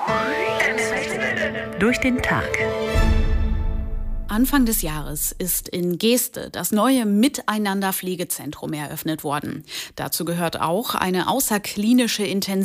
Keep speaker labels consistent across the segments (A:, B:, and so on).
A: Durch den Tag.
B: Anfang des Jahres ist in Geeste das neue Miteinander-Pflegezentrum eröffnet worden. Dazu gehört auch eine außerklinische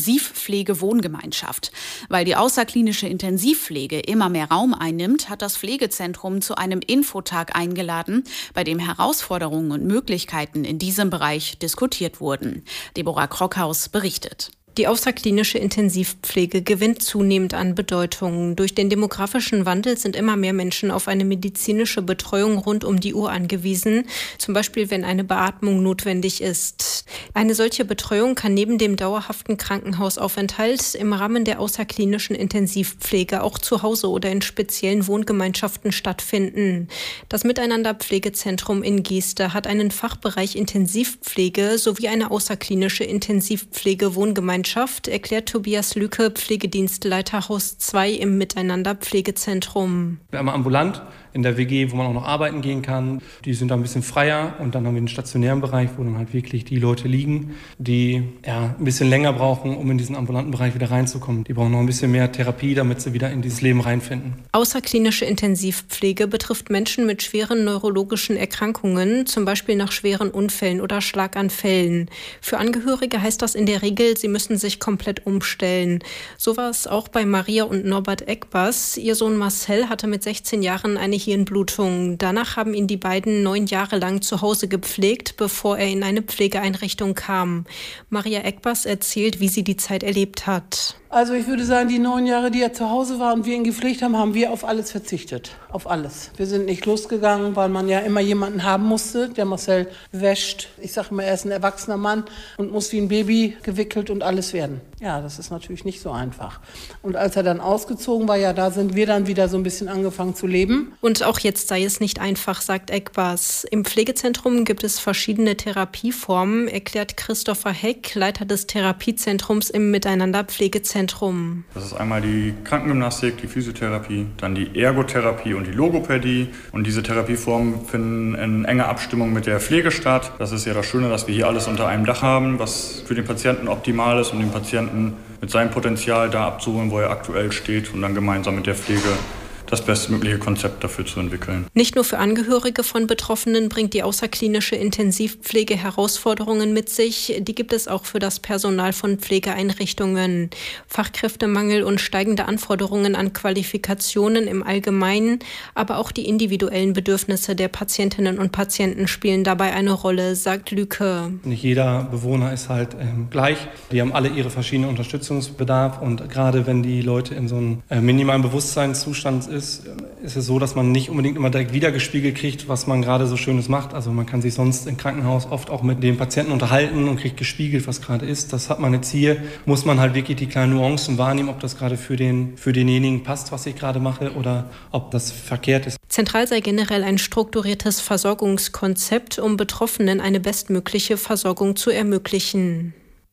B: Intensivpflege-Wohngemeinschaft. Weil die außerklinische Intensivpflege immer mehr Raum einnimmt, hat das Pflegezentrum zu einem Infotag eingeladen, bei dem Herausforderungen und Möglichkeiten in diesem Bereich diskutiert wurden. Deborah Krockhaus berichtet.
C: Die außerklinische Intensivpflege gewinnt zunehmend an Bedeutung. Durch den demografischen Wandel sind immer mehr Menschen auf eine medizinische Betreuung rund um die Uhr angewiesen, zum Beispiel wenn eine Beatmung notwendig ist. Eine solche Betreuung kann neben dem dauerhaften Krankenhausaufenthalt im Rahmen der außerklinischen Intensivpflege auch zu Hause oder in speziellen Wohngemeinschaften stattfinden. Das Miteinander-Pflegezentrum in Geeste hat einen Fachbereich Intensivpflege sowie eine außerklinische Intensivpflege-Wohngemeinschaft, erklärt Tobias Lücke, Pflegedienstleiter Haus 2 im Miteinander-Pflegezentrum.
D: Wir haben ambulant in der WG, wo man auch noch arbeiten gehen kann. Die sind da ein bisschen freier. Und dann haben wir den stationären Bereich, wo dann halt wirklich die Leute liegen, die ein bisschen länger brauchen, um in diesen ambulanten Bereich wieder reinzukommen. Die brauchen noch ein bisschen mehr Therapie, damit sie wieder in dieses Leben reinfinden.
C: Außerklinische Intensivpflege betrifft Menschen mit schweren neurologischen Erkrankungen, zum Beispiel nach schweren Unfällen oder Schlaganfällen. Für Angehörige heißt das in der Regel, sie müssen sich komplett umstellen. So war es auch bei Maria und Norbert Eckbas. Ihr Sohn Marcel hatte mit 16 Jahren eine Hirnblutung. Danach haben ihn die beiden 9 Jahre lang zu Hause gepflegt, bevor er in eine Pflegeeinrichtung kam. Maria Eckbas erzählt, wie sie die Zeit erlebt hat.
E: Also ich würde sagen, die 9 Jahre, die er zu Hause war und wir ihn gepflegt haben, haben wir auf alles verzichtet. Auf alles. Wir sind nicht losgegangen, weil man ja immer jemanden haben musste, der Marcel wäscht. Ich sage immer, er ist ein erwachsener Mann und muss wie ein Baby gewickelt und alles werden. Ja, das ist natürlich nicht so einfach. Und als er dann ausgezogen war, da sind wir dann wieder so ein bisschen angefangen zu leben.
C: Und auch jetzt sei es nicht einfach, sagt Eckbas. Im Pflegezentrum gibt es verschiedene Therapieformen, erklärt Christopher Heck, Leiter des Therapiezentrums im Miteinander-Pflegezentrum.
F: Das ist einmal die Krankengymnastik, die Physiotherapie, dann die Ergotherapie und die Logopädie. Und diese Therapieformen finden in enger Abstimmung mit der Pflege statt. Das ist ja das Schöne, dass wir hier alles unter einem Dach haben, was für den Patienten optimal ist, um den Patienten mit seinem Potenzial da abzuholen, wo er aktuell steht und dann gemeinsam mit der Pflege das bestmögliche Konzept dafür zu entwickeln.
C: Nicht nur für Angehörige von Betroffenen bringt die außerklinische Intensivpflege Herausforderungen mit sich, die gibt es auch für das Personal von Pflegeeinrichtungen. Fachkräftemangel und steigende Anforderungen an Qualifikationen im Allgemeinen, aber auch die individuellen Bedürfnisse der Patientinnen und Patienten spielen dabei eine Rolle, sagt Lücke.
D: Nicht jeder Bewohner ist halt gleich. Die haben alle ihre verschiedenen Unterstützungsbedarf und gerade wenn die Leute in so einem minimalen Bewusstseinszustand ist es so, dass man nicht unbedingt immer direkt wiedergespiegelt kriegt, was man gerade so Schönes macht. Also man kann sich sonst im Krankenhaus oft auch mit dem Patienten unterhalten und kriegt gespiegelt, was gerade ist. Das hat man jetzt hier, muss man halt wirklich die kleinen Nuancen wahrnehmen, ob das gerade für denjenigen passt, was ich gerade mache oder ob das verkehrt ist.
C: Zentral sei generell ein strukturiertes Versorgungskonzept, um Betroffenen eine bestmögliche Versorgung zu ermöglichen.